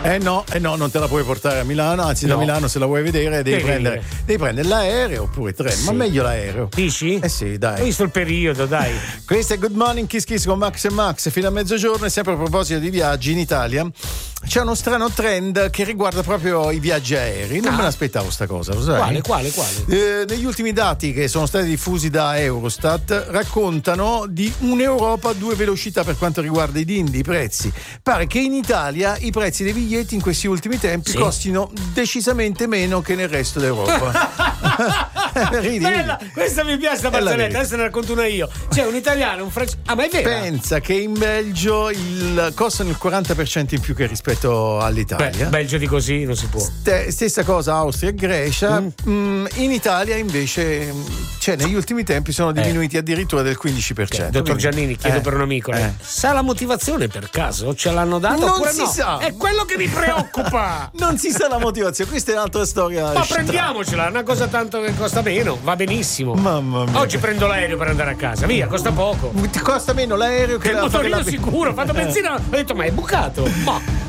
No, non te la puoi portare a Milano, anzi da Milano se la vuoi vedere devi prendere l'aereo oppure treno, ma meglio l'aereo. Dici? Sì, dai. Hai visto il periodo, dai. Questo è Good Morning Kiss Kiss con Max e Max fino a mezzogiorno, e sempre a proposito di viaggi in Italia c'è uno strano trend che riguarda proprio i viaggi aerei. Non me l'aspettavo sta cosa, lo sai? Quale? Negli ultimi dati che sono stati diffusi da Eurostat raccontano di un'Europa a due velocità per quanto riguarda i prezzi. Pare che in Italia i prezzi dei biglietti in questi ultimi tempi costino decisamente meno che nel resto d'Europa. Bella, questa mi piace sta barzelletta, adesso ne racconto una io. C'è un italiano, un francese. Ma è vero? Pensa che in Belgio costano il 40% in più che rispetto all'Italia. Belgio di così non si può. Stessa cosa Austria e Grecia. In Italia invece negli ultimi tempi sono diminuiti addirittura del 15%. Dottor Giannini, chiedo per un amico. Sa la motivazione per caso? Ce l'hanno data oppure no? Non si sa. È quello che mi preoccupa. Non si sa la motivazione, questa è un'altra storia. Ma prendiamocela, è una cosa tanto che costa meno, va benissimo. Mamma mia. Oggi prendo l'aereo per andare a casa, via, costa poco. Ti costa meno l'aereo che il motorino sicuro, ho fatto benzina, ho detto ma è bucato. Ma